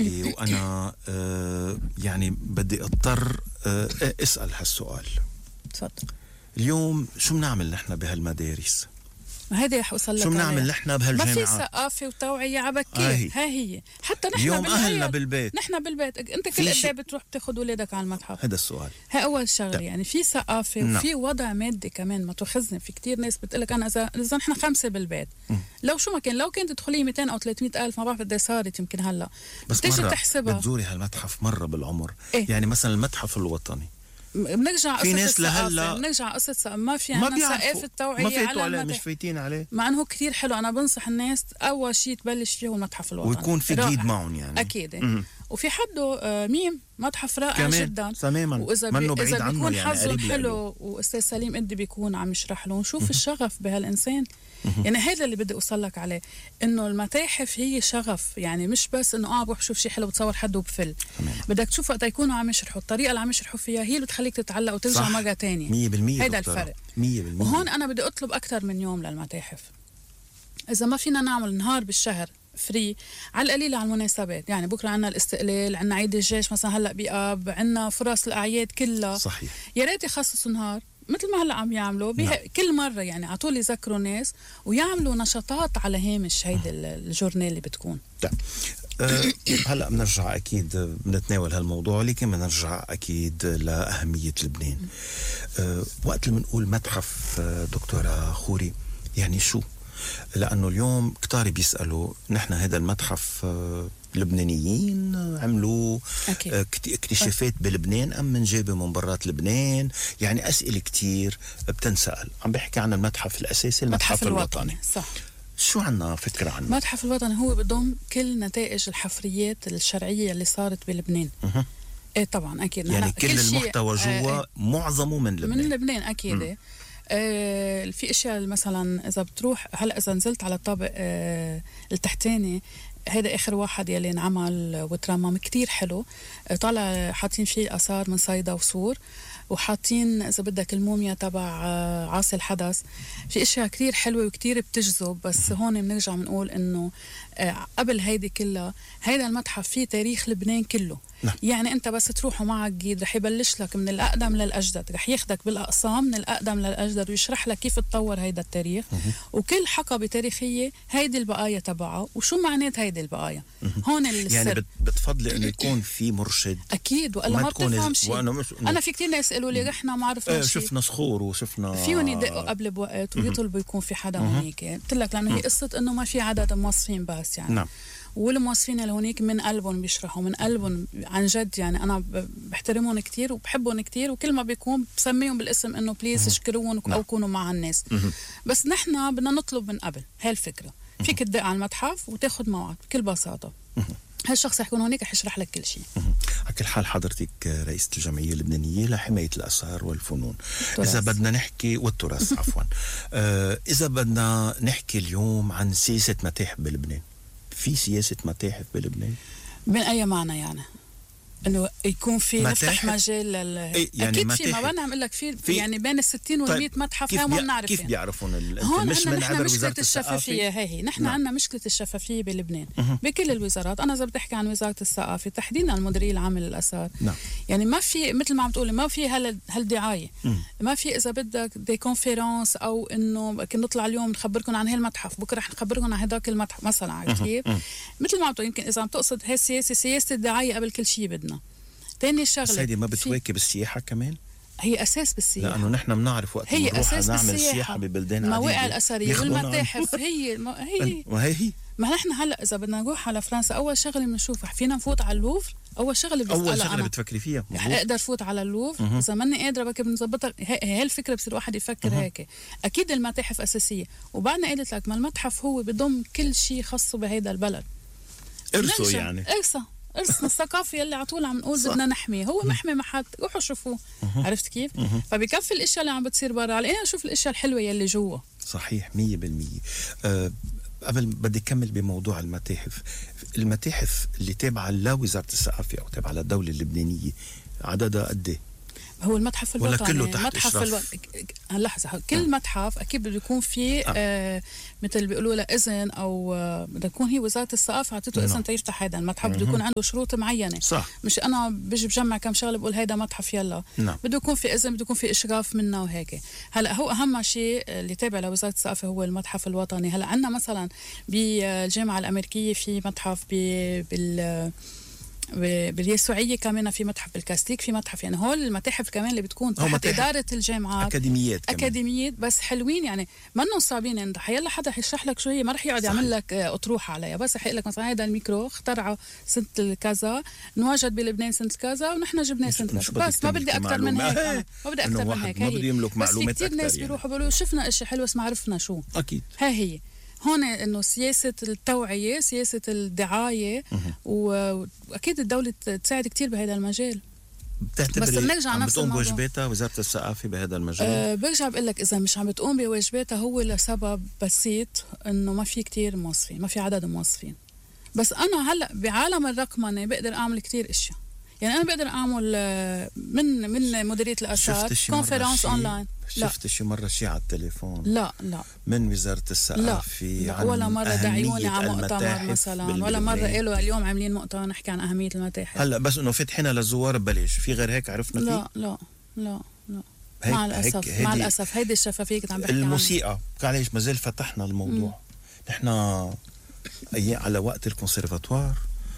وأنا يعني بدي أضطر أسأل هالسؤال. تفضل. اليوم شو بنعمل نحن بهالمدارس؟ هذا رح اوصل لك. شو بنعمل نحن بهالجامعات؟ ما في ثقافه وتوعيه عبكي. ها هي حتى نحن اليوم اهلنا بالبيت. نحن بالبيت انت كل قد ايه بتروح بتاخذ اولادك على المتحف؟ هذا السؤال. هي اول شغله. يعني في ثقافه وفي وضع مادي كمان ما تخزني. في كتير ناس بتقلك انا اذا نحن 5 بالبيت لو شو ما كان، لو كانت تدخلي 200 او 300 الف ما بعرف قد ايه صارت يمكن هلا، بس بتيجي مرة تحسبها بتزوري هالمتحف مره بالعمر. إيه؟ يعني مثلا المتحف الوطني بنرجع في ناس لهلا بنرجع قصة ما في عندنا ثقافة التوعية، ما فيتوا عليه، مش فايتين عليه، مع انه كثير حلو. انا بنصح الناس اول شيء تبلش فيه هو المتحف الوطني، ويكون في جيد معهم يعني اكيد. وفي حده ميم متحف رائع جدا تماما، واذا اذا بيكون يعني حظهم حلو واستاذ سليم قد بيكون عم يشرح لهم، شوف الشغف بهالانسان. يعني هذا اللي بدي اوصل لك عليه، انه المتاحف هي شغف. يعني مش بس انه بروح شوف شيء حلو بتصور حد وبفل، بدك تشوف وقت يكونوا عم يشرحوا، الطريقه اللي عم يشرحوا فيها هي اللي بتخليك تتعلق وترجع مره ثانيه. 100% هذا الفرق 100%. وهون انا بدي اطلب اكثر من يوم للمتاحف. اذا ما فينا نعمل نهار بالشهر فري على القليل على المناسبات، يعني بكره عنا الاستقلال، عنا عيد الجيش مثلا هلا بآب، عنا فرص الاعياد كلها. صحيح. يا ريت يخصصوا نهار مثل ما هلا عم يعملوا كل مره، يعني على طول يذكروا ناس ويعملوا نشاطات على هامش هيدي الجورنال اللي بتكون. هلا بنرجع اكيد بنتناول هالموضوع، لكن بنرجع اكيد لاهميه لبنان. وقت اللي بنقول متحف دكتوره خوري يعني شو؟ لانه اليوم كتار بيسالوا نحن هذا المتحف لبنانيين عملوا اكتشافات بلبنان ام من جايبه من برات لبنان؟ يعني اسئله كتير بتنسال. عم بحكي عن المتحف الاساسي، المتحف الوطني. صح. شو عنا فكره عنه؟ المتحف الوطني هو بضم كل نتائج الحفريات الشرعيه اللي صارت بلبنان. ايه طبعا اكيد، يعني كل المحتوى جوا معظمه من لبنان اكيد. في اشياء مثلا اذا بتروح هلا اذا نزلت على الطابق التحتاني، هذا اخر واحد يلي انعمل وترمم كتير حلو، طالع حاطين فيه اثار من صيدا وسور، وحاطين اذا بدك الموميا تبع عاصي الحدث. في اشياء كتير حلوه وكتير بتجذب. بس هون بنرجع بنقول انه قبل هيدي كلها هيدا المتحف فيه تاريخ لبنان كله. يعني انت بس تروح ومعك جيد رح يبلش لك من الاقدم للاجدد، رح ياخدك بالاقسام من الاقدم للاجدد ويشرح لك كيف تطور هيدا التاريخ. وكل حقبه تاريخيه هيدي البقايا تبعها وشو معنات هيدي البقايا. هون السر. يعني بتفضلي انه يكون في مرشد اكيد، والا ما بتفهم شيء. انا في كتير ناس قالوا لي رحنا ما عرفنا شيء، شفنا صخور وشفنا فيهم يدقوا قبل بوقت ويطلبوا يكون في حدا هونيك. قلت لك لانه هي قصه انه ما في عدد موظفين بس يعني. والموظفين اللي هونيك من قلبهم بيشرحوا، من قلبهم عن جد. يعني انا بحترمهم كتير وبحبهم كتير، وكل ما بيكون بسميهم بالاسم انه بليز اشكروهم او كونوا مع الناس. بس نحن بدنا نطلب من قبل. هاي الفكره. فيك تدق على المتحف وتاخذ موعد بكل بساطه. هالشخص يكون هونيك رح يشرح لك كل شيء. على كل حال حضرتك رئيسة الجمعية اللبنانية لحماية الآثار والفنون. إذا بدنا نحكي والتراث عفوا إذا بدنا نحكي اليوم عن سياسة متاحف بلبنان، في سياسة متاحف بلبنان؟ من أي معنى يعني؟ انه يكون في نفتح مجال يعني اكيد في، ما بدنا عم اقول لك في يعني بين ال60 وال100 متحف. هاي ما بنعرف كيف بيعرفون هون مش من عبر وزارة الشفافية. هي نحن عندنا مشكلة الشفافية بلبنان بكل الوزارات. انا اذا بدي احكي عن وزارة الثقافة تحديدا المديرية العامة للآثار، يعني ما في مثل ما عم تقولي ما في هالدعاية، ما في اذا بدك دي كونفيرانس او انه كنا نطلع اليوم نخبركم عن هالمتحف بكره رح نخبركم عن هداك المتحف مثلا. عرفت كيف؟ مثل ما عم تقول يمكن اذا عم تقصد هي سياسة الدعاية قبل كل شيء بدنا. تاني شغلة، بس هيدي ما بتواكب السياحة كمان؟ هي أساس بالسياحة، لأنه نحن بنعرف وقت هي نروح أساس نعمل بالسياحة. سياحة ببلدان المواقع الأثرية والمتاحف هي ما نحن هلا إذا بدنا نروح على فرنسا أول شغلة بنشوفها فينا نفوت على اللوفر. أول شغلة بتفكري فيها أقدر فوت على اللوفر. إذا ماني قادرة بك بنظبطها. هي الفكرة بصير واحد يفكر هيك. أكيد المتاحف أساسية، وبعدنا قلت لك ما المتحف هو بضم كل شيء خاصه بهيدا البلد. إرثه يعني ارثنا الثقافي اللي على طول عم نقول بدنا نحميه. هو محمي محل روحوا شوفوه. عرفت كيف؟ فبكفي الاشياء اللي عم بتصير برا، علينا نشوف الاشياء الحلوه يلي جوا. صحيح 100%. قبل بدي أكمل بموضوع المتاحف اللي تابعة لوزارة الثقافة أو تابعة للدولة اللبنانية عددها قد ايه؟ هو المتحف الوطني ولا كله تحت متحف إشراف؟ لحظة، كل متحف أكيد بده يكون فيه مثل بيقولوا له إذن، أو بده يكون هي وزارة الثقافة عطيته إذن تيفتح هذا المتحف. بده يكون عنده شروط معينة. صح. مش أنا بيجي بجمع كم شغلة بقول هيدا متحف يلا. بده يكون في إذن، بده يكون في إشراف منا وهيك. هلا هو أهم شيء اللي تابع لوزارة الثقافة هو المتحف الوطني. هلا عندنا مثلا بالجامعة الأمريكية في متحف باليسوعية كمان، في متحف بالكاستيك، في متحف، يعني هول المتاحف كمان اللي بتكون تحت إدارة الجامعات، أكاديميات بس حلوين، يعني منهم صعبين. يعني حيلا حدا حيشرح لك شو هي، ما رح يقعد يعمل لك أطروحة عليها، بس رح يقول لك مثلا هذا الميكرو اخترعه سنة كذا، نوجد بلبنان سنة كذا، ونحن جبناه سنة كذا. بس ما بدي أكتر من هيك. ما بدي أكتر من هيك. ما بدي يملك معلومات أكتر. بس كتير ناس بيروحوا بيقولوا شفنا إشي حلو بس ما عرفنا شو. أكيد. هي هون انه سياسه التوعيه، سياسه الدعايه، واكيد الدوله تساعد كتير بهذا المجال. بس بنرجع نفس الموضوع، بتقوم بواجباتها وزاره الثقافه بهذا المجال؟ برجع بقول لك اذا مش عم بتقوم بواجباتها هو لسبب بسيط، انه ما في كتير موظفين، ما في عدد موظفين. بس انا هلا بعالم الرقمنه بقدر اعمل كتير اشياء. يعني انا بقدر اعمل من مديريه الاثار كونفرنس اونلاين. شفت شي مرة شي على التليفون؟ لا من وزارة الثقافة. لا ولا مرة دعيوني على مؤتمر مثلا، ولا مرة قالوا اليوم عاملين مؤتمر نحكي عن أهمية المتاحف. هلا بس انه فتحنا للزوار ببلاش، في غير هيك عرفنا فيه؟ لا مع الأسف مع الأسف هيدي الشفافية كنت عم بحكي عنها. الموسيقى معلش ما زال فتحنا الموضوع. نحن على وقت الكونسرفاتوار،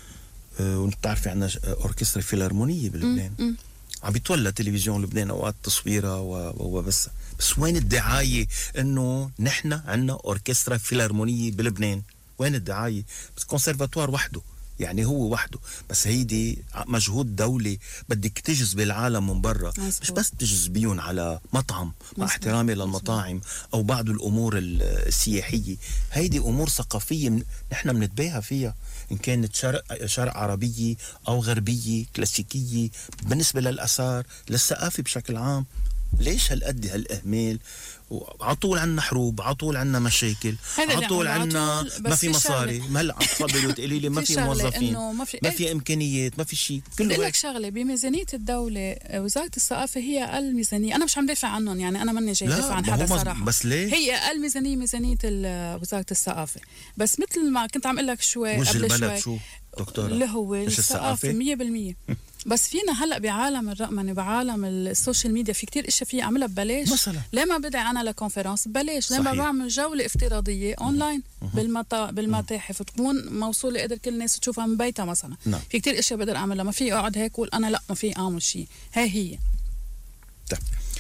وانت بتعرفي عندنا أوركسترا فيلارمونية بلبنان. عم بيتولى تلفزيون لبنان اوقات تصويرها وبس وين الدعايه انه نحن عندنا اوركسترا فيلارمونيه بلبنان؟ وين الدعايه؟ بس كونسرفاتوار وحده، يعني هو وحده، بس هيدي مجهود دولي. بدك تجذبي العالم من برا، مش بس تجذبيهم على مطعم، مع احترامي للمطاعم او بعض الامور السياحيه. هيدي امور ثقافيه نحن بنتباهى فيها، إن كانت شرق عربية أو غربية كلاسيكية. بالنسبة للآثار، للثقافة بشكل عام، ليش هالإهمال؟ عطول عنا حروب، عطول عنا مشاكل، عطول عنا ما في مصاري. هلا عم تفضلي وتقولي لي ما في موظفين، ما في إمكانيات، ما في شيء. كله بقول لك شغلة بميزانية الدولة، وزارة الثقافة هي أقل ميزانية. أنا مش عم دافع عنهم، يعني أنا ماني جاي دافع عن حدا صراحة، بس ليه؟ هي أقل ميزانية وزارة الثقافة. بس مثل ما كنت عم أقول لك شوي قبل شوي، شو دكتورة؟ اللي هو الثقافة 100%. بس فينا هلا بعالم الرقمنه، بعالم السوشيال ميديا، في كتير اشياء في اعملها ببلاش مثلا. ليه ما بدعي انا لكونفرنس ببلاش؟ ليه ما بعمل جوله افتراضيه اونلاين بالمتاحف تكون موصوله، قدر كل الناس تشوفها من بيتها مثلا. في كتير اشياء بقدر اعملها، ما في اقعد هيك اقول انا لا ما في اعمل شيء. هي طيب،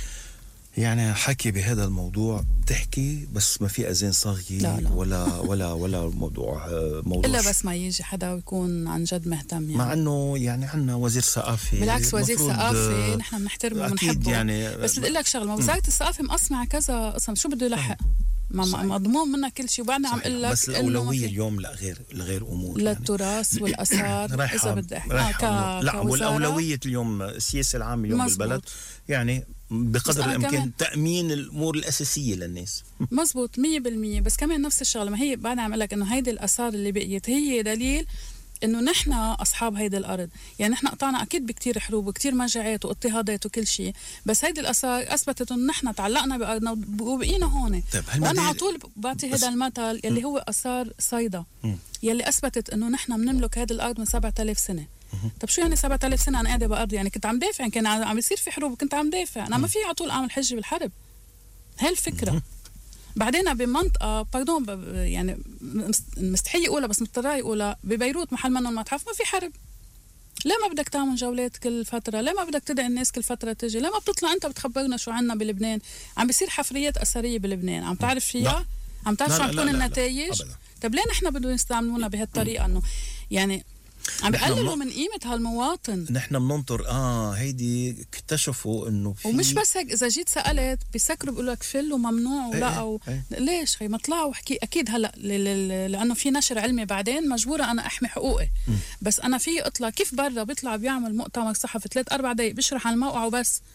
يعني حكي بهذا الموضوع بتحكي بس ما في اذان صاغيه. لا. ولا موضوع الا بس ما يجي حدا ويكون عن جد مهتم، يعني مع انه يعني عندنا وزير ثقافه. بالعكس وزير ثقافه نحن بنحترمه وبنحبه، يعني بس بدي اقول لك شغله، وزاره الثقافه مقصمه كذا قسم، شو بده يلحق؟ مضمون منها كل شيء. وبعدين عم اقول لك بس الاولويه اليوم لغير امور، للتراث يعني والاثار اذا بدي احكي لا، والاولويه اليوم السياسه العامه اليوم بالبلد، يعني بقدر الامكان تامين الامور الاساسيه للناس. مزبوط 100%. بس كمان نفس الشغله، ما هي بعد عم اقول لك انه هيدي الاثار اللي بقيت هي دليل انه نحن اصحاب هيدي الارض. يعني نحن قطعنا اكيد بكتير حروب وكتير مجاعات واضطهادات وكل شيء، بس هيدي الاثار اثبتت انه نحن تعلقنا بارضنا وبقينا هون. وانا على طول بعطي هذا المثل يلي هو اثار صيدا، يلي اثبتت انه نحن بنملك هذه الارض من 7000 سنه. طب شو يعني 7000 سنه انا قاعده بارضي؟ يعني كنت عم دافع، كان عم يصير في حروب وكنت عم دافع. انا ما في على طول اعمل حجه بالحرب. هاي الفكره. بعدين بمنطقه يعني مستحيل اقولها بس مضطره اقولها، ببيروت محل منه المتحف ما في حرب. ليه ما بدك تعمل جولات كل فتره؟ ليه ما بدك تدعي الناس كل فتره تجي؟ ليه ما بتطلع انت بتخبرنا شو عنا بلبنان؟ عم بيصير حفريات اثريه بلبنان، عم تعرف فيها؟ عم تعرف شو عم تكون النتائج؟ طب ليه نحن بدهم يستعملونا بهالطريقه؟ انه يعني عم بيقللوا من قيمة هالمواطن. نحن بننطر هيدي اكتشفوا انه في، ومش بس هيك، اذا جيت سألت بيسكروا بيقولوا لك فل وممنوع ولا ليش خي ما طلعوا وحكي. اكيد هلا لانه في نشر علمي بعدين مجبورة انا احمي حقوقي. بس انا في اطلع كيف برا بيطلع بيعمل مؤتمر صحفي 3-4 دقايق بيشرح عن الموقع وبس.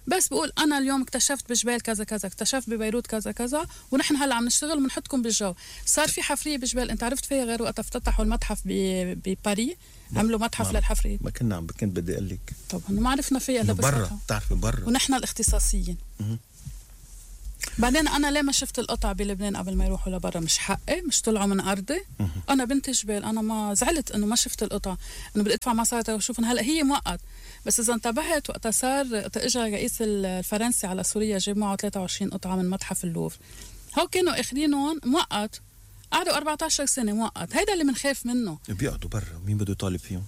بس بقول انا اليوم اكتشفت بجبال كذا كذا، اكتشفت ببيروت كذا كذا، ونحن هلا عم نشتغل ونحطكم بالجو. صار في حفريه بجبال، انت عرفت فيها غير وقت افتتحوا المتحف بباريس، عملوا متحف للحفريه. ما كنت بدي اقول لك طبعا ما عرفنا فيها الا بس برا، بتعرفي برا، ونحن الاختصاصيين. بعدين انا ليه ما شفت القطع بلبنان قبل ما يروحوا لبرا؟ مش حقي؟ مش طلعوا من ارضي؟ انا بنت جبال، انا ما زعلت انه ما شفت القطع، انه بدي ادفع مصاري واشوفهم. هلا هي مؤقت، بس اذا انتبهت وقتها اجى رئيس الفرنسي على سوريا جاب معه 23 قطعه من متحف اللوفر، هو كانوا اخذينهم مؤقت، قعدوا 14 سنه مؤقت. هيدا اللي بنخاف منه. بيقعدوا برا، مين بده يطالب فيهم؟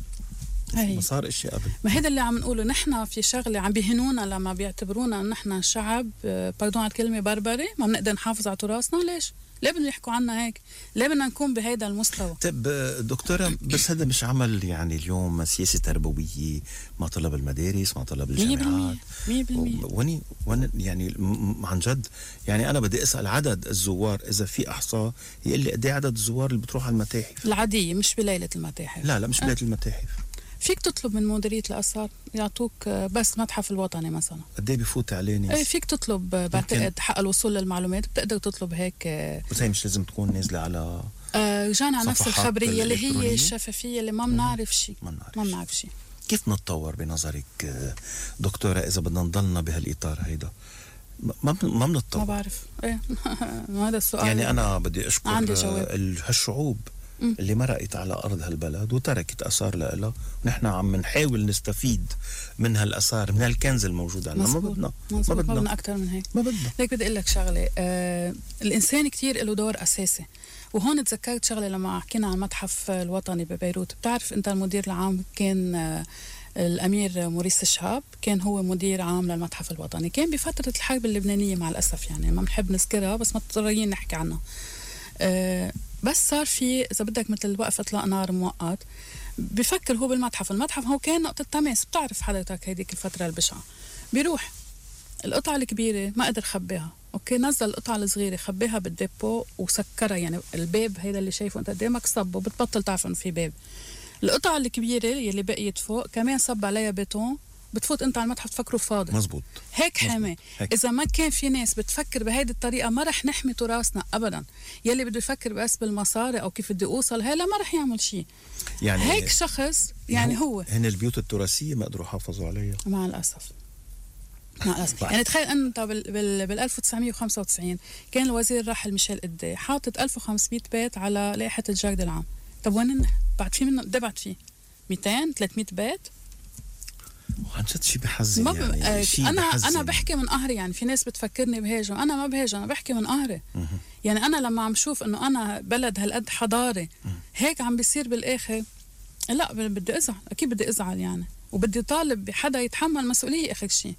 ما صار اشي قبل. ما هيدا اللي عم نقوله نحن. في شغله عم بيهنونا لما بيعتبرونا نحن شعب، باردون على الكلمه، بربري، ما بنقدر نحافظ على تراثنا. ليه بدهم يحكوا عنا هيك؟ ليه بدنا نكون بهيدا المستوى؟ طيب دكتورة، بس هذا مش عمل يعني اليوم سياسة تربوية مع طلاب المدارس، مع طلاب الجامعات 100%. يعني عن جد. يعني أنا بدي أسأل عدد الزوار، إذا في إحصاء يقول لي قد ايه عدد الزوار اللي بتروح على المتاحف العادية، مش بليلة المتاحف. لا مش بليلة المتاحف. فيك تطلب من مديرية الآثار يعطوك بس متحف الوطني مثلا. قد ايه بفوت عليه ناس؟ فيك تطلب، بعتقد حق الوصول للمعلومات بتقدر تطلب هيك. بس هي مش لازم تكون نازلة على جانا نفس الخبرية اللي هي الشفافية اللي ما بنعرف شيء. ما بنعرف شيء. كيف نتطور بنظرك دكتورة إذا بدنا نضلنا بهالإطار هيدا؟ ما بنتطور. ما بعرف. هذا السؤال. يعني أنا بدي أشكر هالشعوب اللي مرقت على أرض هالبلد وتركت أثار لها، ونحن عم نحاول نستفيد من هالأثار، من هالكنز الموجود عندنا. ما بدنا أكتر من هيك. ما بدنا. ليك بدي أقول لك شغلة. الإنسان كتير له دور أساسي، وهون تذكرت شغلة لما حكينا عن المتحف الوطني ببيروت. بتعرف أنت المدير العام كان الأمير موريس الشهاب، كان هو مدير عام للمتحف الوطني. كان بفترة الحرب اللبنانية مع الأسف، يعني ما بنحب نذكرها بس مضطرين نحكي عنها. بس صار في إذا بدك مثل وقف إطلاق نار مؤقت. بفكر هو المتحف هو كان نقطة تماس. بتعرف حضرتك هيديك الفترة البشعة، بيروح القطعة الكبيرة ما قدر خبيها، أوكي، نزل القطعة الصغيرة خبيها بالديبو وسكرها. يعني الباب هيدا اللي شايفه أنت قدامك صبه، بتبطل تعرف إنه في باب. القطعة الكبيرة اللي بقيت فوق كمان صب عليها بيتون، بتفوت انت على المتحف تفكره فاضي. مزبوط. هيك حامي. اذا ما كان في ناس بتفكر بهيدي الطريقه ما رح نحمي تراثنا ابدا. يلي بده يفكر بس بالمصاري او كيف بدي اوصل هلا ما رح يعمل شيء. يعني هيك شخص يعني هو هن البيوت التراثيه ما قدروا يحافظوا عليها مع الاسف. يعني تخيل انت بال 1995 كان الوزير الراحل ميشيل قدي حاطط 1500 بيت على لائحه الجرد العام. طب وين بعد في منه بعد فيه 200 300 بيت. عن جد شيء بحزن. يعني انا بحكي من قهري. يعني في ناس بتفكرني بهاجم، انا ما بهاجم، انا بحكي من قهري. يعني انا لما عم شوف انه انا بلد هالقد حضاري هيك عم بيصير بالاخر، لا بدي ازعل، اكيد بدي ازعل يعني، وبدي طالب بحدا يتحمل مسؤوليه اخر شيء.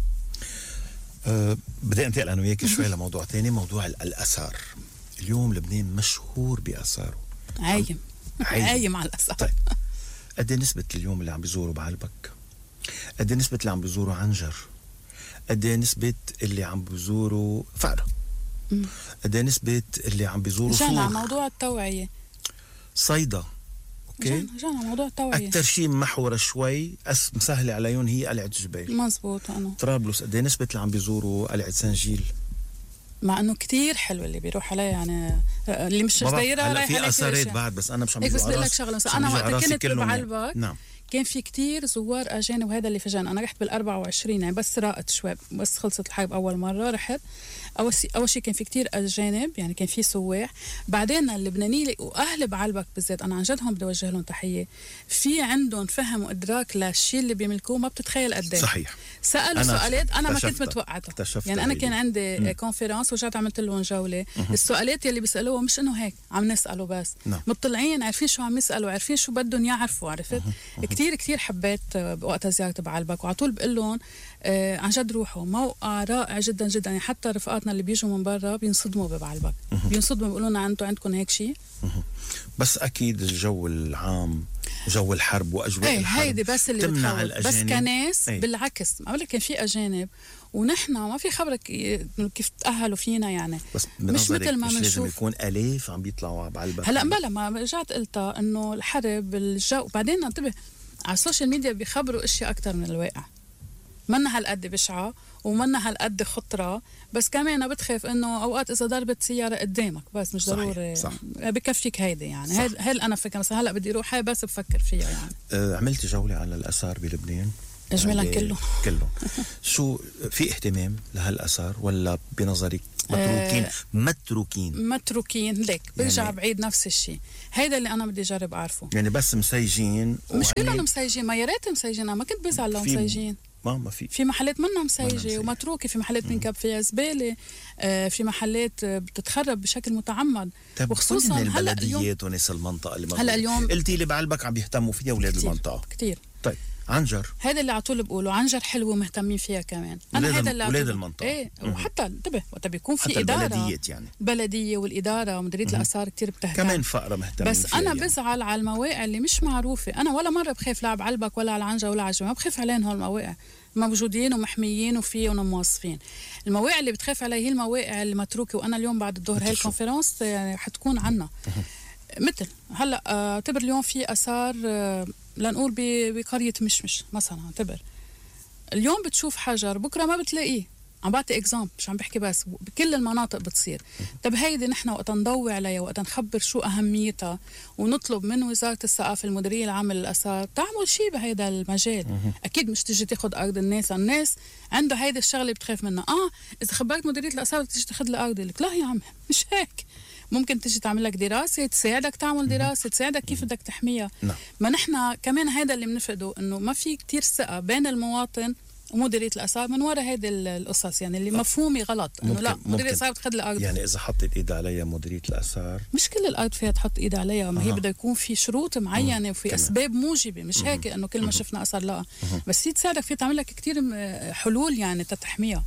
بدي انتقل انا وياك شوي لموضوع ثاني، موضوع الاثار. اليوم لبنان مشهور باثاره. عايم على الاثار. طيب قد ايه نسبه اليوم اللي عم بيزوروا بعلبك؟ قد ايه نسبة اللي عم بيزوروا عنجر؟ قد ايه نسبة اللي عم بيزوروا فقرة؟ قد ايه نسبة اللي عم بيزوروا صور؟ جانا موضوع التوعية صيدا. اوكي، جانا موضوع التوعية. أكتر شيء محورة شوي مسهلة عليهم هي قلعة جبيل. مزبوط. طرابلس قد ايه نسبة اللي عم بيزوروا قلعة سنجيل؟ مع انه كتير حلو اللي بيروح عليها، يعني اللي مش دايرة رايح في اثارات بعد، بس انا مش عم بيجوا بس بدي لك شغله. انا وقت كنت بعلبك نعم كان في كتير زوار اجانب، وهذا اللي فجأة انا رحت بال24 يعني بس راقت شوي، بس خلصت الحرب اول مره رحت. اول شيء كان في كتير اجانب، يعني كان في سواح. بعدين اللبنانيين واهل بعلبك بالذات انا عن جد هم بدي اوجه لهم تحيه، في عندهم فهم وادراك للشيء اللي بيملكوه ما بتتخيل قد ايه. صحيح. سالوا سؤالات انا ما كنت متوقعتها. يعني انا كان عندي كونفرنس ورجعت عملت لهم جوله. السؤالات يلي بيسالوها مش انه هيك عم نساله بس، مطلعين عارفين شو عم يسالوا، عارفين شو بدهم يعرفوا. عرفت كتير حبيت وقت زيارتي بعلبك، وعلى طول بقول لهم عن جد روحوا، موقع رائع جدا جدا. يعني حتى رفقاتنا اللي بيجوا من برا بينصدموا ببعلبك، بينصدموا بيقولوا لنا انتم عندكم هيك شيء. بس اكيد الجو العام، جو الحرب واجواء الحرب هيدي بس اللي تمنع بتخوف. بس كناس بالعكس ما بقول كان في اجانب ونحن ما في خبرك كيف تأهلوا فينا. يعني بس مش مثل ما مش بنشوف. لازم يكون آلاف عم بيطلعوا بعلبك. هلا بلا ما رجعت قلتها انه الحرب الجو. بعدين انتبه على السوشيال ميديا بيخبروا اشياء اكثر من الواقع. منا هالقد بشعة ومنا هالقد خطرة، بس كمان بتخاف انه اوقات اذا ضربت سيارة قدامك بس مش ضروري بكفيك هيدي يعني. هل انا فكرة مثلا هلا بدي اروح بس بفكر فيها يعني. عملتي جولة على الآثار بلبنان؟ اجمالا كله شو في اهتمام لهالآثار ولا بنظرك متروكين ليك برجع يعني بعيد نفس الشيء. هيدا اللي انا بدي اجرب اعرفه يعني. بس مسيجين مش كلهم مسيجين، ما يا ريت مسيجين، انا ما كنت بزعل لو مسيجين. ما في محلات منها مسيجه ومتروكه، في محلات بنكب فيها زباله، في محلات بتتخرب بشكل متعمد. وخصوصا هلا البلديات وناس المنطقه اللي هلا اليوم قلتي لي بعلبك عم يهتموا فيها اولاد المنطقه كتير. طيب عنجر، هذا اللي على طول بقوله، عنجر حلوه مهتمين فيها كمان. انا هذا اللي اولاد المنطقه ايه. وحتى انتبه وقت بيكون في اداره البلديات يعني البلديه والاداره ومديريه الاثار كتير بتهتم، كمان فقره مهتمين بس فيها. انا يعني بزعل على المواقع اللي مش معروفه. انا ولا مره بخاف لا على علبك ولا على عنجر ولا على ما بخاف عليهم. هول المواقع موجودين ومحميين وفيهم ومواصفين. المواقع اللي بتخاف عليها هي المواقع اللي متروكه. وانا اليوم بعد الظهر هاي الكونفرنس يعني حتكون عنا مثل هلا اعتبر اليوم في اثار لنقول بقريه مشمش مثلا. اعتبر اليوم بتشوف حجر بكره ما بتلاقيه. عم بعطي اكزامبل، مش عم بحكي بس، بكل المناطق بتصير. طب هيدي نحن وقت نضوي عليها، وقت نخبر شو اهميتها، ونطلب من وزاره الثقافه المديريه العامه للاثار تعمل شيء بهيدا المجال. اكيد مش تجي تاخذ ارض الناس عنده هيدا الشغله بتخاف منها. اذا خبرت مديريه الاثار تجي تاخذ الارض، لك لا يا عم مش هيك. ممكن تجي تعمل لك دراسه تساعدك تعمل دراسه تساعدك كيف بدك تحميها. ما نحن كمان هيدا اللي بنفقده، انه ما في كتير ثقه بين المواطن ومديريه الاثار من وراء هيدي القصص يعني اللي مفهومي غلط. انه لا مديريه الاثار بتاخذ الارض. يعني اذا حطت ايد عليها مديريه الاثار مش كل الارض فيها تحط ايد عليها. ما هي بده يكون في شروط معينه وفي كمان اسباب موجبه. مش هيك انه كل ما شفنا اثر لا. بس هي تساعدك في تعمل لك كثير حلول يعني تتحميها.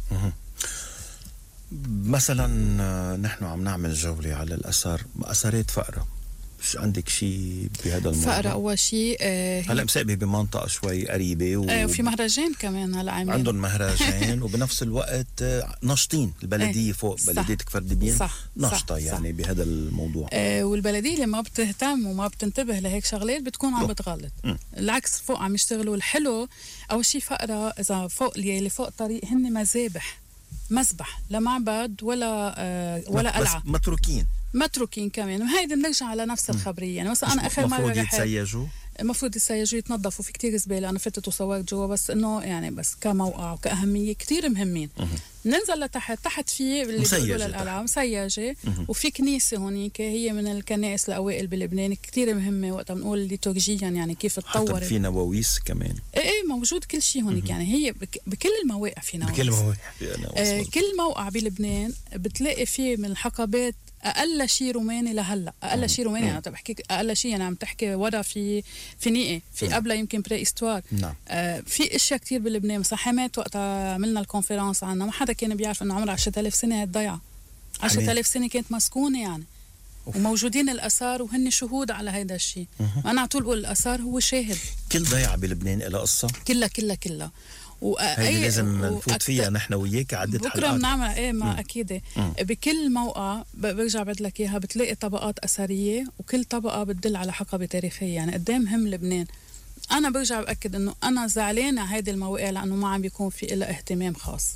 مثلا نحن عم نعمل جوله على الاثار، اثارات فقره. مش عندك شيء بهذا الموضوع؟ فقرة أول شيء هلا مسابقة بمنطقة شوي قريبة وفي مهرجان كمان هلا عاملين عندهم مهرجان وبنفس الوقت ناشطين البلدية فوق بلدية كفر دبيان ناشطة يعني بهذا الموضوع. والبلدية اللي ما بتهتم وما بتنتبه لهيك شغلات بتكون عم بتغلط. العكس فوق عم يشتغلوا الحلو. أول شيء فقرة إذا فوق اللي فوق طريق هن مذبح لا معبد ولا قلعة، متروكين كمان. وهيدي بنرجع على نفس الخبرية. يعني مثلا أنا آخر مرة المفروض يتسيجوا يتنظفوا. في كتير زبالة أنا فتت وصورت جوا، بس إنه يعني بس كموقع وكأهمية كتير مهمين. ننزل لتحت فيه اللي بيقولوا للقلعة مسيجة. وفي كنيسة هونيك هي من الكنائس الأوائل بلبنان كتير مهمة وقت بنقول ليتورجيا يعني كيف تطورت. في نواويس كمان موجود كل شيء هونيك. يعني هي بكل المواقع في نواويس. كل موقع بلبنان بتلاقي فيه من الحقبات اقل شيء روماني لهلا. اقل شيء روماني انا بحكي اقل شيء، يعني عم تحكي ورا في نيقه في قبلها يمكن بري استوار. في اشياء كتير بلبنان. مثلا حمات وقت عملنا الكونفرنس عنها ما حدا كان بيعرف انه عمرها 10000 سنه ضيعه. 10000 سنه كانت مسكونه يعني. وموجودين الاثار وهن شهود على هيدا الشيء. انا على طول بقول الاثار هو شاهد. كل ضيعه بلبنان لها قصه كلها هي لازم نفوت فيها نحن وياك عدة حلقات بكره بنعمل ما اكيد. بكل موقع برجع بعد لك اياها بتلاقي طبقات اثريه وكل طبقه بتدل على حقبه تاريخيه. يعني قد ايه مهم لبنان. انا برجع باكد انه انا زعلانه على هيدي المواقع لانه ما عم بيكون في لها اهتمام خاص.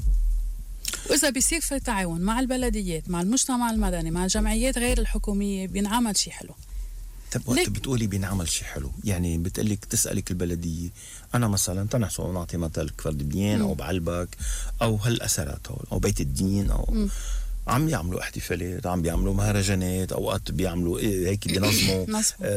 واذا بيصير في تعاون مع البلديات مع المجتمع المدني مع الجمعيات غير الحكوميه بينعمل شيء حلو. طب وقت بتقولي بينعمل شيء حلو يعني بتقلك تسألك البلدية أنا مثلا تنحسوا نعطي مثل كفر دبيان أو بعلبك أو هالأثرات أو بيت الدين أو عم يعملوا احتفالات، عم بيعملوا مهرجانات، أوقات بيعملوا هيك بينظموا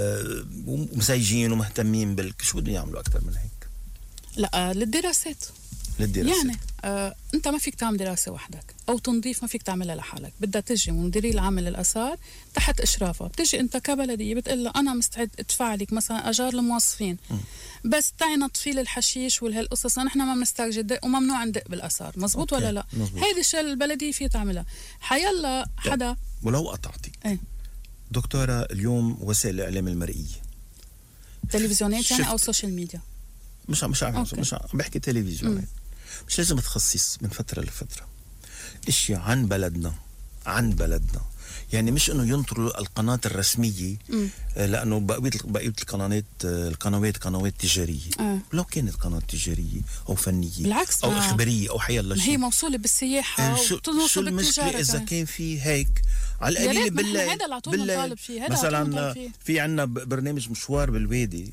ومسيجين ومهتمين شو بدهم يعملوا أكتر من هيك؟ لا للدراسات يعني انت ما فيك تعمل دراسه وحدك او تنظيف ما فيك تعملها لحالك. بدها تجي مديريه العامه للاثار تحت اشرافها. بتجي انت كبلديه بتقول له انا مستعد ادفع لك مثلا اجار الموظفين بس تعي نطفي الحشيش والهالقصص. نحن ما بنسترجل وممنوع ندق بالاثار. مزبوط ولا لا؟ هيدي الشيء البلديه فيها تعملها. حيلا حدا ولو قطعتي دكتوره اليوم وسائل الاعلام المرئيه تلفزيونات يعني او سوشيال ميديا مش عم بحكي تلفزيونات. مش لازم تخصص من فترة لفترة اشياء عن بلدنا يعني مش انه ينطروا القناه الرسميه لانه بقيه القنوات قنوات تجاريه. لو كانت قناه تجاريه او فنيه بالعكس او اخباريه او حيالله شيء، هي موصوله بالسياحه شو المشكله اذا كان في هيك على القليل بالله؟ هذا اللي على طول بنطالب فيه. مثلا في عندنا برنامج مشوار بالوادي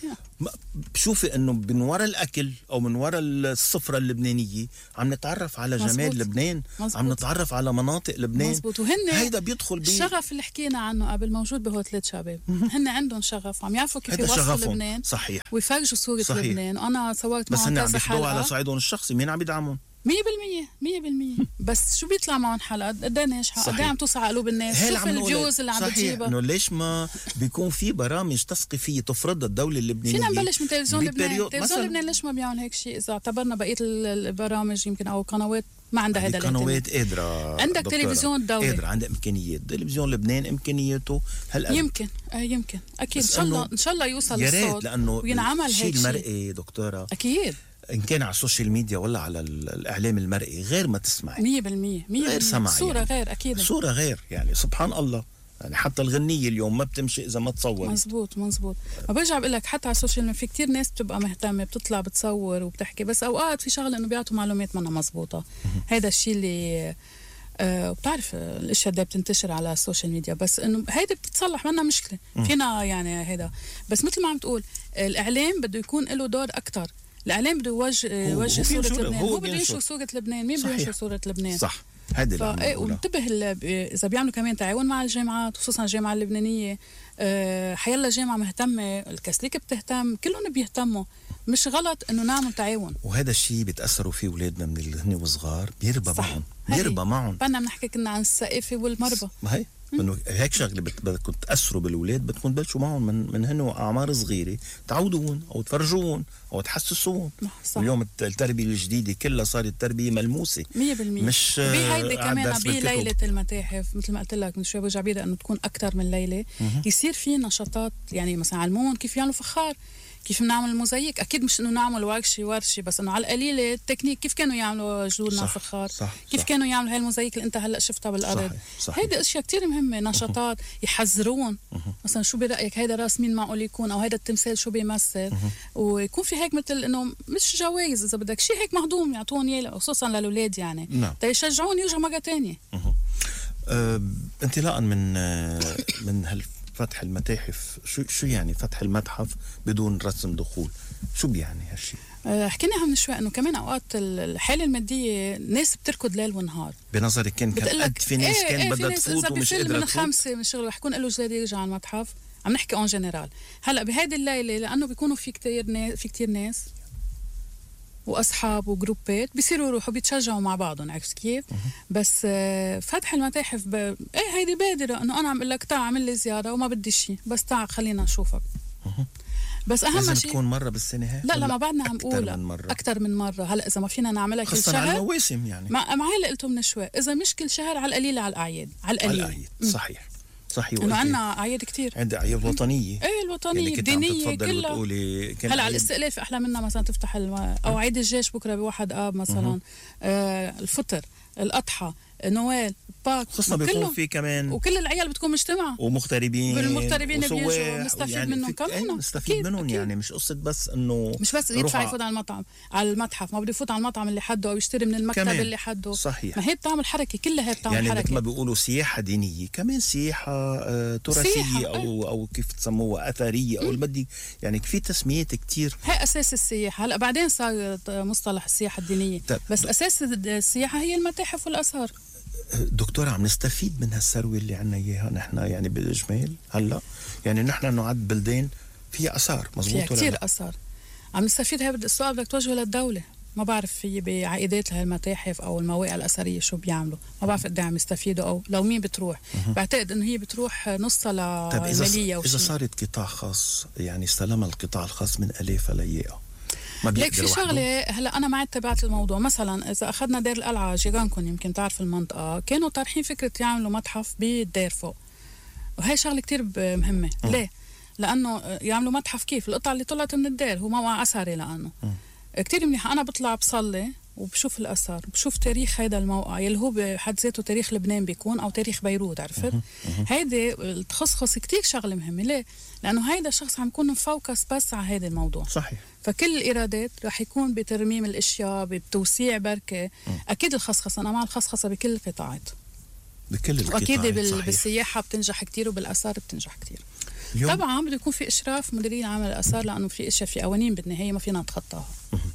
بشوفي انه من وراء الاكل او من وراء السفره اللبنانيه عم نتعرف على جمال لبنان. عم نتعرف على مناطق لبنان. مزبوط. وهن هيدا بيدخل الشغف اللي حكينا عنه قبل موجود بهوتلات شباب. هن عندهم شغف وعم يعرفوا كيف يوصلوا لبنان. صحيح. ويفرجوا صورة صحيح. لبنان. وانا صورت معهم كذا حلقة، بس هن عم ياخدوها على صعيدهم الشخصي. مين عم يدعمهم؟ 100% بس شو بيطلع معهم حلقة قد ايه ناجحة، قد ايه عم توصل على قلوب الناس، شوف الفيوز اللي عم بتجيبها. انه ليش ما بيكون في برامج تثقيفية تفرضها الدولة اللبنانية؟ فينا نبلش من تلفزيون لبنان. تلفزيون لبنان ليش ما بيعمل هيك شيء؟ اذا اعتبرنا بقية البرامج يمكن او قنوات ما عندها هذا القنوات قادرة. عندك تلفزيون الدولة قادرة، عندها امكانيات. تلفزيون لبنان امكانياته هلا يمكن اكيد ان شاء الله يوصل يا الصوت ريت، لانه وينعمل هيك شيء المرئي دكتورة اكيد إن كان على السوشيال ميديا ولا على الإعلام المرئي غير ما تسمعي 100% غير سمعي. صورة يعني. غير أكيد صورة غير يعني سبحان الله. يعني حتى الغنية اليوم ما بتمشي إذا ما تصور. مزبوط. ما برجع بقول لك حتى على السوشيال ميديا في كتير ناس بتبقى مهتمة بتطلع بتصور وبتحكي، بس أوقات في شغلة إنه بيعطوا معلومات منها مزبوطة. هذا الشيء اللي بتعرف الاشياء دي بتنتشر على السوشيال ميديا، بس انه هيدا بتتصلح منا مشكله فينا يعني هيدا. بس مثل ما عم تقول الاعلام بده يكون له دور اكثر. الاعلام بده يوجه صوره لبنان. هو بده ينشر صوره لبنان. مين بده ينشر صوره لبنان؟ صح. هذا وانتبه اذا بيعملوا كمان تعاون مع الجامعات، خصوصا الجامعه اللبنانيه. حيلا جامعه مهتمه، الكاثوليك بتهتم، كلهم بيهتموا. مش غلط انه نعمل تعاون. وهذا الشيء بيتاثروا فيه اولادنا من اللي وصغار، بيربى معهم. بدنا بنحكي كنا عن الثقافه والمربى. ما هي انه هيك شغله بدكم تاثروا بالاولاد، بدكم تبلشوا معهم من هن اعمار صغيره، تعودون او تفرجون او تحسسون. اليوم التربيه الجديده كلها صارت تربيه ملموسه 100%. مش هيدي كمان بليله المتاحف مثل ما قلت لك من شوي برجع بيدها انه تكون اكثر من ليله. يصير في نشاطات يعني مثلا علمون كيف يعملوا فخار، كيف بنعمل موزاييك. اكيد مش انه نعمل ورشه بس انه على القليله التكنيك كيف كانوا يعملوا جذورنا فخار، كيف كانوا يعملوا هاي الموزاييك اللي انت هلا شفتها بالارض. هيدي اشياء كتير مهمه. نشاطات يحذرون مثلا شو برايك هيدا راس مين معقول يكون، او هيدا التمثال شو بيمثل. ويكون في هيك مثل انه مش جوائز اذا بدك شيء هيك مهضوم يعطون اياه خصوصا للاولاد يعني تيشجعون يرجعوا مره ثانيه. انطلاقا من فتح المتاحف، شو يعني فتح المتحف بدون رسم دخول؟ شو بيعني هالشيء؟ حكيناها من شوي انه كمان اوقات الحاله الماديه ناس بتركض ليل ونهار. بنظرك كان قد في ناس كان بدها تفوت ومش قادره من 5 من الشغل رح يكون له جلاد يرجع على المتحف. عم نحكي اون جنرال. هلا بهيدي الليله لانه بيكونوا في كتير ناس واصحاب وجروبات بيصيروا يروحوا بيتشجعوا مع بعضهم. عرفت كيف؟ بس فتح المتاحف هيدي بادره انه انا عم اقول لك تعال اعمل لي زياره وما بدي شيء، بس تعال خلينا نشوفك. بس اهم شيء لازم تكون مره بالسنه هيك. لا ما بعدنا عم نقول اكثر من مره. هلا اذا ما فينا نعملها كل شهر على المواسم يعني مع اللي قلته من شوي، اذا مش كل شهر على القليل على الاعياد. على القليل صحيح انه عندنا اعياد كتير. عندنا اعياد وطنيه الوطنيه يعني الدينيه كلها. هلا على عيد... الاستقلال في احلى منها مثلا تفتح او عيد الجيش بكره ب1 آب مثلا. الفطر، الاضحى، نوال، باك، خصنا بيكون في كمان وكل العيال بتكون مجتمعه ومغتربين بيجوا نستفيد يعني منهم كمان. نستفيد منهم يعني مش قصه بس انه مش بس يدفع يفوت على المطعم على المتحف، ما بده يفوت على المطعم اللي حده او يشتري من المكتب اللي حده. صحيح. ما هي بتعمل حركه، كلها هي بتعمل يعني حركه. مثل ما بيقولوا سياحه دينيه كمان سياحه تراثيه او كيف تسموها اثريه او بدي يعني في تسميات كتير. هي اساس السياحه. هلا بعدين صار مصطلح السياحه الدينيه بس اساس السياحه هي المتاحف والاثار. دكتورة عم نستفيد من هالثروة اللي عنا إياها نحن يعني بالإجمال هلا يعني نحن نعد بلدان فيها أثار مزبوط فيها كتير أثار عم نستفيد. هاي السؤال بدك توجهه للدولة. ما بعرف في بعائدات لهالمتاحف أو المواقع الأثرية شو بيعملوا، ما بعرف قد عم يستفيدوا أو لو مين بتروح. بعتقد إنه هي بتروح نصها لمالية. طيب إذا صارت قطاع خاص يعني استلمها القطاع الخاص من ألافها لياقة ليك في شغله. هلا انا معي تبعت الموضوع. مثلا اذا اخذنا دير القلعه جيرانكم يمكن تعرف المنطقه، كانوا طارحين فكره يعملوا متحف بالدير فوق، وهي شغله كتير مهمه. ليه؟ لانه يعملوا متحف كيف القطع اللي طلعت من الدير هو موقع اثري. لانه كتير منيح. انا بطلع بصلي وبشوف الآثار، بشوف تاريخ هذا الموقع يلي هو بحد ذاته تاريخ لبنان بيكون أو تاريخ بيروت. عرفت؟ هيدي التخصص كتير شغلة مهمة. ليه؟ لأنه هيدا الشخص عم يكون مفوكس بس على هذا الموضوع. صحيح. فكل الإيرادات رح يكون بترميم الأشياء، بتوسيع بركة. أكيد الخصخصة، أنا مع الخصخصة بكل القطاعات. بكل القطاعات. وأكيد بالسياحة بتنجح كتير وبالآثار بتنجح كتير. طبعا بده يكون في إشراف مديرين عمل الآثار، لأنه في أشياء في قوانين بالنهاية ما فينا نتخطاها.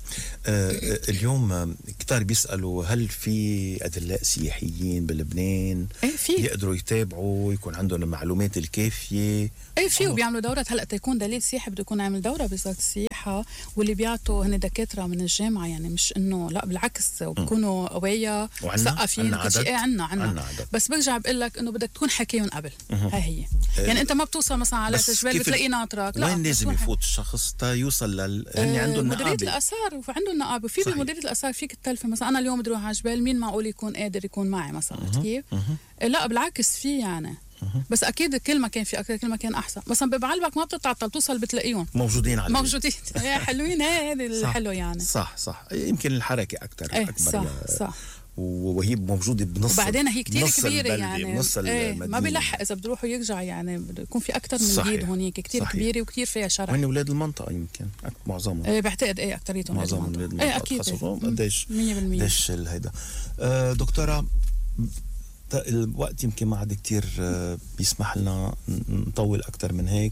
اليوم كتار بيسألوا هل في أدلاء سياحيين بلبنان يقدروا يتابعوا يكون عندهم المعلومات الكافية؟ في وبيعملوا دورات. هلأ تيكون دليل سياحي بده يكون عامل دورة بوزارة السياحة، واللي بيعطوا هن دكاترة من الجامعة، يعني مش إنه لا بالعكس، وبكونوا قوية مثقفين. عنا بس برجع بقول لك إنه بدك تكون حكيهم قبل. هي يعني أنت ما بتوصل مثلا على تجوال بتلاقي ناطرك. لا، وين لازم يفوت الشخص تا يوصل هن عندهم مديرية الآثار وعندهم نقابة. في بمديرية الآثار فيك تتلفي مثلا أنا اليوم بدي أروح على جبال، مين معقول يكون قادر يكون معي مثلا؟ كيف؟ لا بالعكس في يعني. بس اكيد كل ما كان في اكثر كل ما كان احسن. مثلا ببعلبك ما بتتعطل، توصل بتلاقيهم موجودين على موجودين. حلوين. هذه الحلو يعني. صح يمكن الحركه اكثر اكبر. صح. وهي موجوده بنص، وبعدين هي كتير كبيره يعني بنص المدينة. ما بيلحق اذا بده يرجع يعني بده يكون في اكثر من جيد هونيك كتير كبيره وكتير فيها شرح. وهن اولاد المنطقه يمكن معظمهم. بعتقد اكثريتهم اولاد المنطقه. اكيد قديش 100% هيدا. دكتوره، الوقت يمكن ما عاد كتير بيسمح لنا نطول أكتر من هيك.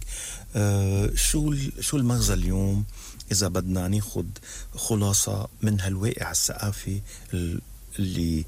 شو المغزى اليوم إذا بدنا ناخد خلاصة من هالواقع الثقافي اللي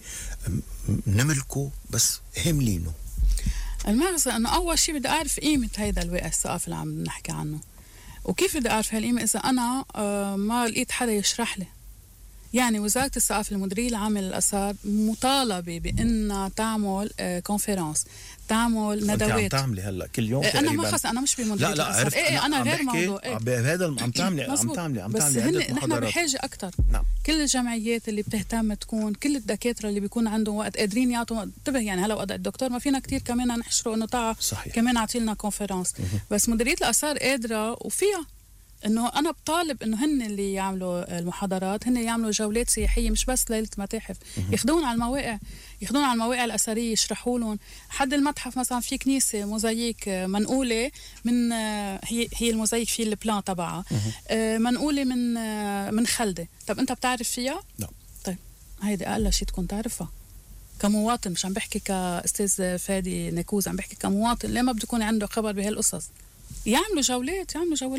نملكه بس هملينه؟ المغزى أنه أول شيء بدي أعرف قيمة هيدا الواقع الثقافي اللي عم نحكي عنه. وكيف بدي أعرف هالقيمة إذا أنا ما لقيت حدا يشرح لي؟ يعني وزارة الثقافة المديرية العامة للآثار مطالبة بأنها تعمل كونفرنس، تعمل ندوات. عم تعملي هلا كل يوم أنا ما خص، أنا مش بمديرية الآثار. أنا غير موضوع. بهذا عم تعملي بس نحن بحاجة أكتر. نعم. كل الجمعيات اللي بتهتم تكون، كل الدكاترة اللي بيكون عندهم وقت قادرين يعطوا. انتبه يعني هلا وقت الدكتور ما فينا كتير كمان نحشره إنه تعا كمان عطيلنا كونفرنس. بس مديرية الآثار قادرة وفيها انه انا بطالب انه هن اللي يعملوا المحاضرات، هن يعملوا جولات سياحيه مش بس ليله متاحف، ياخذون على المواقع الاثريه، يشرحوا لهم. حد المتحف مثلا في كنيسه موزاييك منقوله من هي الموزاييك في البلان تبعها منقوله من خلده. طب انت بتعرف فيها؟ لا. طيب هيدي اقل شيء تكون تعرفها كمواطن، مش عم بحكي كاستاذ فادي نكوز، عم بحكي كمواطن. ليه ما بده يكون عنده خبر بهالقصص؟ يعملوا جولات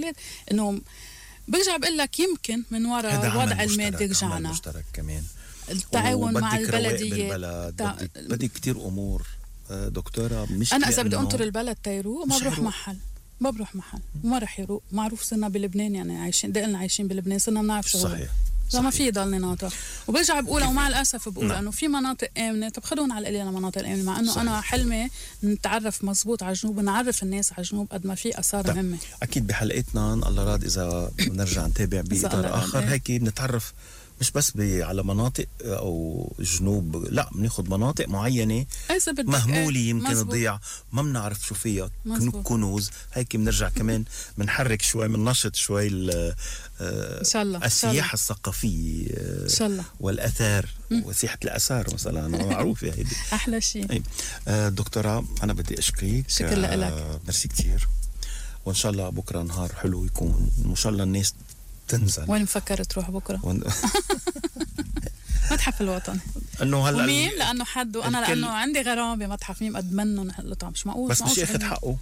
انه برجع بقول لك يمكن من وراء الوضع المادي رجعنا مشترك كمان التعاون مع البلديه. بدك كتير امور دكتوره. مش انا اذا بدي انطر البلد تيروق ما بروح محل وما رح يروق. معروف صرنا بلبنان يعني عايشين دقلنا عايشين بلبنان، صرنا بنعرف شغل. صحيح. ما في ضلني ناطر. وبرجع بقولها ومع الاسف بقول انه في مناطق امنه. طب خدونا على القليله مناطق امنه، مع انه انا حلمي نتعرف مزبوط على الجنوب ونعرف الناس على الجنوب قد ما في اثار مهمه. اكيد بحلقتنا الله راد اذا بنرجع نتابع باطار اخر هيك بنتعرف مش بس على مناطق او جنوب، لا بناخذ مناطق معينه مهموله يمكن تضيع، ما بنعرف شو فيها كنوز هيك. بنرجع كمان بنحرك شوي، بننشط شوي ان شاء الله السياحه الثقافيه ان شاء الله والاثار وسياحه الاثار مثلا معروفه هيدي احلى شيء. دكتوره انا بدي اشكرك، شكرا لك، ميرسي كثير. وان شاء الله بكره نهار حلو يكون، وان شاء الله الناس تنزل. وين مفكر تروح بكره؟ متحف الوطني انه هلا ميم لانه حد وانا لانه عندي غرام بمتحف ميم قد منه نحلطها مش معقول. بس مش ياخذ حقه.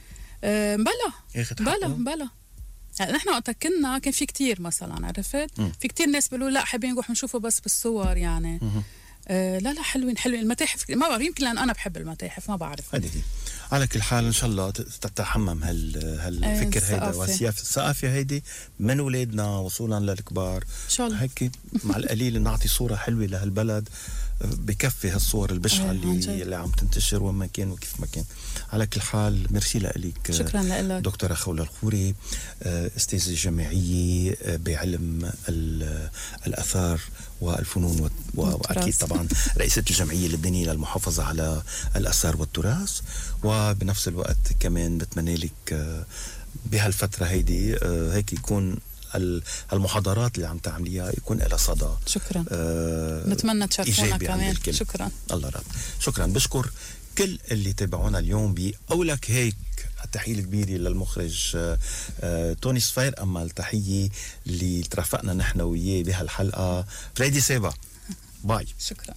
بلا يعني نحن وقت كنا كان في كتير مثلا عرفت في كتير ناس بيقولوا لا حابين نروح نشوفه بس بالصور يعني. لا حلوين المتاحف. ما بعرف يمكن لأن أنا بحب المتاحف ما بعرف. هذه على كل حال إن شاء الله تتحمم هالفكر هيدا والسياسة الثقافة هيدي من ولادنا وصولا للكبار إن شاء الله. هيك مع القليل نعطي صورة حلوة لهالبلد بكفي هالصور البشعة اللي عم تنتشر وين ما كان وكيف ما كان. على كل حال ميرسي لك. شكرا لك دكتورة خولة الخوري، استاذة جامعية بعلم الآثار والفنون وأكيد طبعا رئيسة الجمعية اللبنانية للمحافظة على الآثار والتراث. وبنفس الوقت كمان بتمنى لك بهالفترة هيدي هيك يكون المحاضرات اللي عم تعمليها يكون لها صدى. شكرا. نتمنى تشاركونا كمان. شكرا. الله رب. شكرا. بشكر كل اللي تابعونا اليوم بأولك هيك. التحية الكبيرة للمخرج توني صفير. أما التحية اللي ترافقنا نحن وياه بهالحلقة فريدي سيبا. باي. شكرا.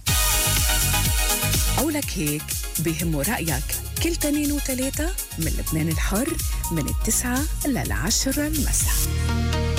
أولك هيك بيهموا رأيك كل 2 و3 من لبنان الحر من 9 ل 10 المساء.